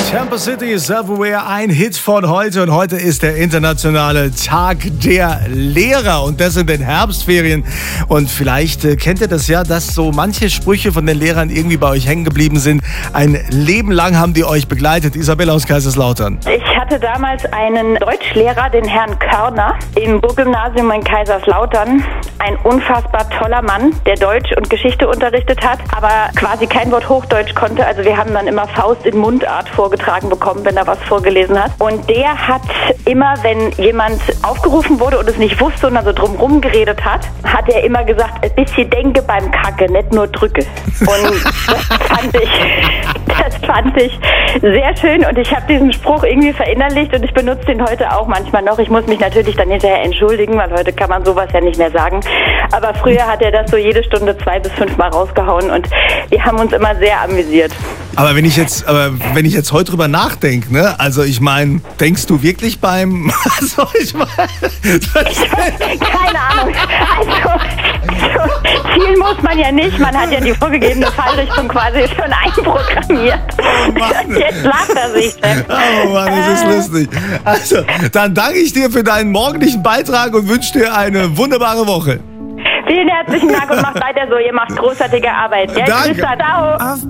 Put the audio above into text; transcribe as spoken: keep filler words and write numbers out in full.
Campus City, Self-Aware, ein Hit von heute. Und heute ist der internationale Tag der Lehrer. Und das in den Herbstferien. Und vielleicht äh, kennt ihr das ja, dass so manche Sprüche von den Lehrern irgendwie bei euch hängen geblieben sind. Ein Leben lang haben die euch begleitet. Isabella aus Kaiserslautern. Ich hatte damals einen Deutschlehrer, den Herrn Körner, im Burggymnasium in Kaiserslautern. Ein unfassbar toller Mann, der Deutsch und Geschichte unterrichtet hat, aber quasi kein Wort Hochdeutsch konnte. Also wir haben dann immer Faust in Mundart vorgetragen bekommen, wenn er was vorgelesen hat. Und der hat immer, wenn jemand aufgerufen wurde und es nicht wusste und dann so drumherum geredet hat, hat er immer gesagt, ein bisschen denke beim Kacke, nicht nur drücke. Und das fand ich, das fand ich sehr schön und ich habe diesen Spruch irgendwie verinnerlicht und ich benutze den heute auch manchmal noch. Ich muss mich natürlich dann hinterher entschuldigen, weil heute kann man sowas ja nicht mehr sagen. Aber früher hat er das so jede Stunde zwei bis fünf Mal rausgehauen und wir haben uns immer sehr amüsiert. Aber wenn ich jetzt, aber wenn ich jetzt heute drüber nachdenke, ne, also ich meine, denkst du wirklich beim, also ich meine, keine Ahnung, also so, Ziel muss man ja nicht, man hat ja die vorgegebene Fallrichtung quasi schon einprogrammiert. Oh Mann. Jetzt lacht er sich. Oh Mann, das ist lustig. Also, dann danke ich dir für deinen morgendlichen Beitrag und wünsche dir eine wunderbare Woche. Vielen herzlichen Dank und macht weiter so, ihr macht großartige Arbeit. Ja, Danke. Tschüss, ciao.